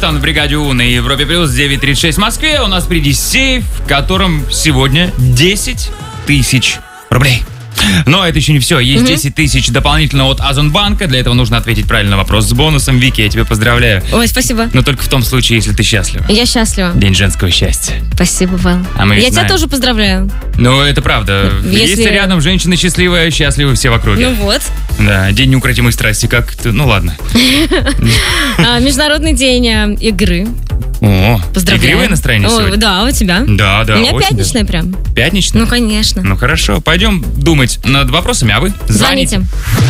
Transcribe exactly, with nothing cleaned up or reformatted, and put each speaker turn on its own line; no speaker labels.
Кристиан в бригаде У на Европе плюс девять тридцать шесть в Москве. У нас впереди сейф, в котором сегодня десять тысяч рублей. Но это еще не все. Есть
Мгм.
десять тысяч дополнительно от Озонбанка. Для этого нужно ответить правильно на вопрос с бонусом. Вики, я тебя поздравляю.
Ой, спасибо.
Но только в том случае, если ты счастлива.
Я счастлива.
День женского счастья.
Спасибо, Вэл.
А мы ведь
Я тебя
знаем.
тоже поздравляю.
Ну, это правда.
Если-
Если рядом женщина счастливая, счастливы все в округе.
Ну вот.
Да, день неукротимой страсти, как ты. Ну ладно.
А, Международный день э, игры.
О,
Поздравляю.
игривое настроение
Ой,
сегодня?
да, у тебя?
Да, да.
У меня
очень
пятничное прям.
даже. Пятничное?
Ну, конечно.
Ну хорошо, пойдем думать над вопросами, а вы
Звоните.